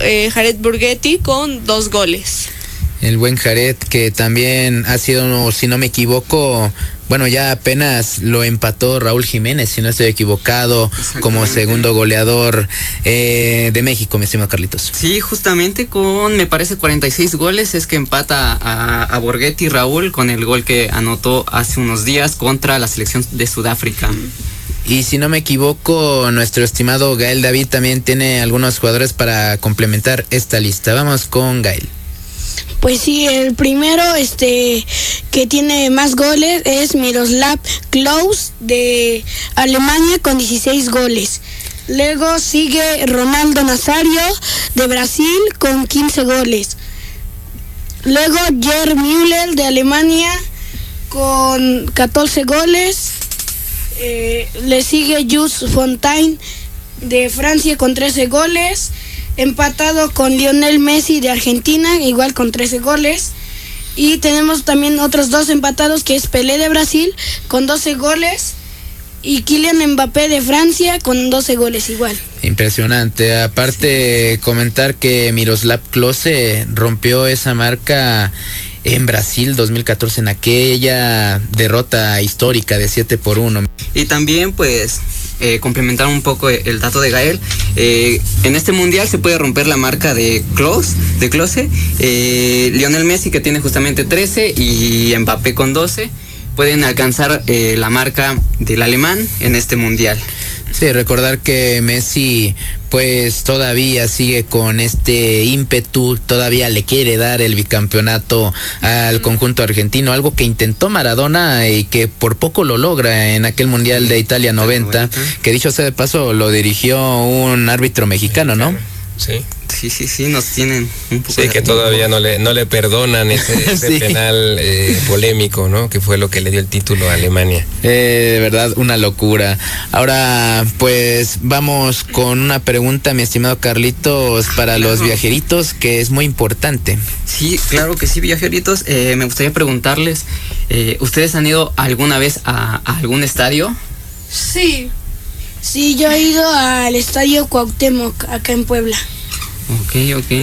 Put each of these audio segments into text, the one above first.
Jared Borghetti con 2 goles. El buen Jared, que también ha sido, si no me equivoco, bueno, ya apenas lo empató Raúl Jiménez, si no estoy equivocado, como segundo goleador de México, mi estimado Carlitos. Sí, justamente con, me parece, 46 goles es que empata a Borghetti Raúl con el gol que anotó hace unos días contra la selección de Sudáfrica. Y si no me equivoco, nuestro estimado Gael David también tiene algunos jugadores para complementar esta lista. Vamos con Gael. Pues sí, el primero que tiene más goles es Miroslav Klose de Alemania con 16 goles. Luego sigue Ronaldo Nazario de Brasil con 15 goles. Luego Gerd Müller de Alemania con 14 goles. Le sigue Jules Fontaine de Francia con 13 goles. Empatado con Lionel Messi de Argentina, igual con 13 goles. Y tenemos también otros 2 empatados, que es Pelé de Brasil con 12 goles y Kylian Mbappé de Francia con 12 goles igual. Impresionante. Aparte, comentar que Miroslav Klose rompió esa marca en Brasil 2014, en aquella derrota histórica de 7-1. Y también, pues, complementar un poco el dato de Gael. En este mundial se puede romper la marca de Klose. Lionel Messi, que tiene justamente 13, y Mbappé con 12, pueden alcanzar la marca del alemán en este mundial. Sí, recordar que Messi pues todavía sigue con este ímpetu, todavía le quiere dar el bicampeonato al conjunto argentino, algo que intentó Maradona y que por poco lo logra en aquel Mundial de Italia 90, que dicho sea de paso lo dirigió un árbitro mexicano, ¿no? Sí. Sí, nos tienen un poco. Sí, que todavía no le perdonan ese sí. Penal polémico, ¿no? Que fue lo que le dio el título a Alemania. De verdad, una locura. Ahora, pues, vamos con una pregunta, mi estimado Carlitos, para los viajeritos, que es muy importante. Sí, claro que sí, viajeritos. Me gustaría preguntarles, ¿ustedes han ido alguna vez a algún estadio? Sí, yo he ido al Estadio Cuauhtémoc, acá en Puebla. Ok.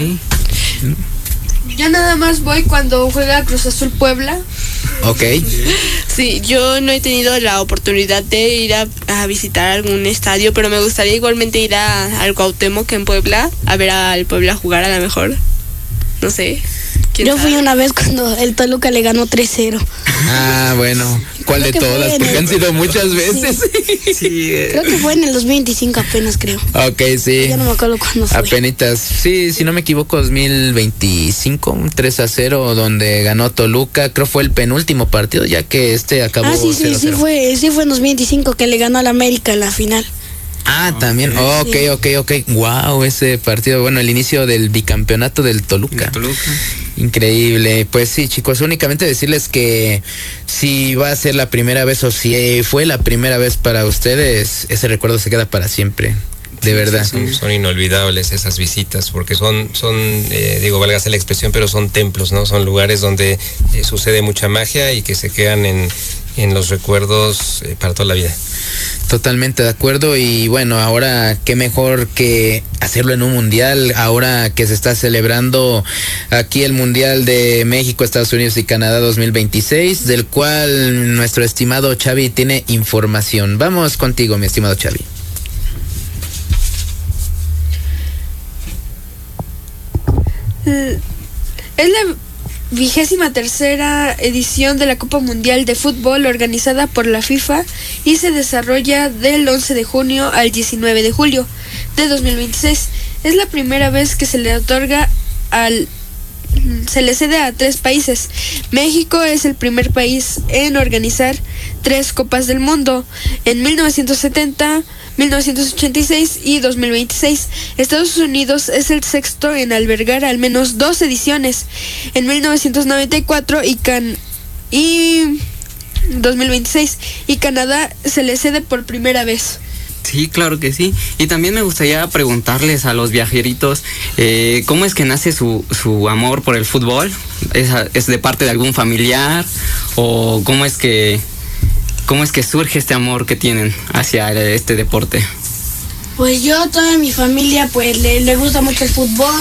Yo nada más voy cuando juega Cruz Azul Puebla. Ok. Sí, yo no he tenido la oportunidad de ir a visitar algún estadio, pero me gustaría igualmente ir al Cuauhtémoc en Puebla, a ver al Puebla jugar a lo mejor. No sé. Yo fui una vez cuando el Toluca le ganó 3-0. Ah, bueno. ¿Cuál de todas? Porque han sido muchas veces. Sí. Creo que fue en el 2025 apenas, creo. Ok, sí. Ya no me acuerdo cuándo fue. Apenitas. Sí, si no me equivoco, 2025, un 3-0, donde ganó Toluca. Creo fue el penúltimo partido, ya que acabó 0-0. Sí fue en 2025 que le ganó al América en la final. Ah, también. Ok. Wow, ese partido, bueno, el inicio del bicampeonato del Toluca. Increíble. Pues sí, chicos, únicamente decirles que si va a ser la primera vez o si fue la primera vez para ustedes, ese recuerdo se queda para siempre. De verdad. Son inolvidables esas visitas, porque son válgase la expresión, pero son templos, ¿no? Son lugares donde sucede mucha magia y que se quedan en los recuerdos para toda la vida. Totalmente de acuerdo, y bueno, ahora qué mejor que hacerlo en un mundial, ahora que se está celebrando aquí el Mundial de México, Estados Unidos y Canadá 2026, del cual nuestro estimado Xavi tiene información. Vamos contigo, mi estimado Xavi. Es la 23ª edición de la Copa Mundial de Fútbol organizada por la FIFA y se desarrolla del 11 de junio al 19 de julio de 2026. Es la primera vez que se le cede a 3 países. México es el primer país en organizar 3 Copas del Mundo, en 1970, 1986 y 2026. Estados Unidos es el sexto en albergar al menos 2 ediciones, en 1994 y 2026, y Canadá se le cede por primera vez. Sí, claro que sí. Y también me gustaría preguntarles a los viajeritos, ¿cómo es que nace su amor por el fútbol? ¿Es de parte de algún familiar? ¿O cómo es que surge este amor que tienen hacia este deporte? Pues toda mi familia pues le gusta mucho el fútbol,